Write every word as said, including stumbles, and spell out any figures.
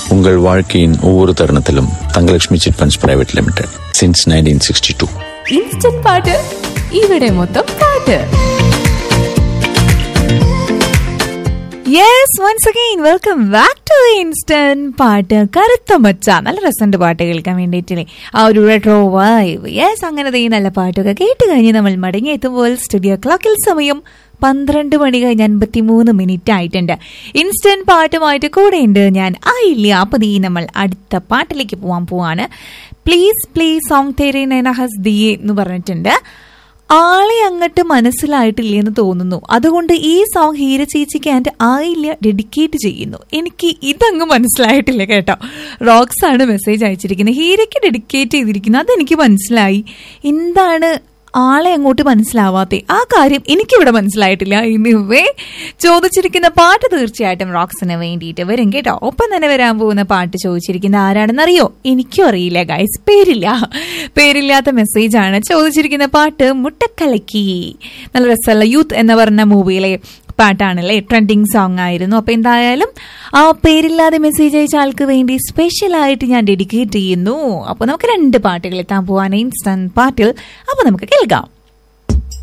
உங்கள் வாழ்க்கையின் ஒவ்வொரு தருணத்திலும் Thangalakshmi chit funds private limited since nineteen sixty to. Instant പാട്ട് ഇവിടെ മൊത്തം പാട്ട്. Yes, once again welcome back to instant പാട്ട്. കറുത്ത മച്ച നല്ല രസമുണ്ട് പാട്ട് കേൾക്കാൻ വേണ്ടിയിട്ടില്ലേ, ആ ഒരു റെട്രോ വൈബ്. യെസ്, അങ്ങനത്തെ ഈ നല്ല പാട്ടൊക്കെ കേട്ട് കഴിഞ്ഞ് നമ്മൾ മടങ്ങി എത്തുമ്പോൾ സ്റ്റുഡിയോ ക്ലോക്കിൽ സമയം പന്ത്രണ്ട് മണി കഴിഞ്ഞ് അൻപത്തി മൂന്ന് മിനിറ്റ് ആയിട്ടുണ്ട്. ഇൻസ്റ്റന്റ് പാട്ടുമായിട്ട് കൂടെയുണ്ട് ഞാൻ ആയില്ല. അപ്പൊ ഈ നമ്മൾ അടുത്ത പാട്ടിലേക്ക് പോവാൻ പോവാണ്. പ്ലീസ് പ്ലീസ് സോങ് തേരെ നൈന ഹസ് ദിയെ എന്ന് പറഞ്ഞിട്ടുണ്ട്. ആളെ അങ്ങോട്ട് മനസ്സിലായിട്ടില്ലെന്ന് തോന്നുന്നു, അതുകൊണ്ട് ഈ സോങ് ഹീര ചേച്ചിക്ക് ആൻഡ് ആയില്ല ഡെഡിക്കേറ്റ് ചെയ്യുന്നു. എനിക്ക് ഇതങ്ങ് മനസ്സിലായിട്ടില്ല കേട്ടോ. റോക്സ് ആണ് മെസ്സേജ് അയച്ചിരിക്കുന്നത്, ഹീരയ്ക്ക് ഡെഡിക്കേറ്റ് ചെയ്തിരിക്കുന്നത്. അതെനിക്ക് മനസ്സിലായി. എന്താണ് ആളെ അങ്ങോട്ട് മനസ്സിലാവാത്തെ, ആ കാര്യം എനിക്കിവിടെ മനസ്സിലായിട്ടില്ല. ഇനിവേ ചോദിച്ചിരിക്കുന്ന പാട്ട് തീർച്ചയായിട്ടും റോക്സിന് വേണ്ടിയിട്ട് വരും കേട്ടോ. ഒപ്പം തന്നെ വരാൻ പോകുന്ന പാട്ട് ചോദിച്ചിരിക്കുന്ന ആരാണെന്നറിയോ? എനിക്കും അറിയില്ല ഗൈസ്, പേരില്ല. പേരില്ലാത്ത മെസ്സേജാണ്. ചോദിച്ചിരിക്കുന്ന പാട്ട് മുട്ടക്കലക്കി, നല്ല രസമുള്ള യൂത്ത് എന്ന് പറഞ്ഞ മൂവിയിലെ പാട്ടാണല്ലേ, ട്രെൻഡിങ് സോങ് ആയിരുന്നു. അപ്പൊ എന്തായാലും ആ പേരില്ലാതെ മെസ്സേജ് അയച്ച ആൾക്ക് വേണ്ടി സ്പെഷ്യൽ ആയിട്ട് ഞാൻ ഡെഡിക്കേറ്റ് ചെയ്യുന്നു. അപ്പൊ നമുക്ക് രണ്ട് പാട്ടുകൾ എത്താൻ പോവാൻ ഇൻസ്റ്റന്റ് പാട്ടിൽ. അപ്പൊ നമുക്ക് കേൾക്കാം.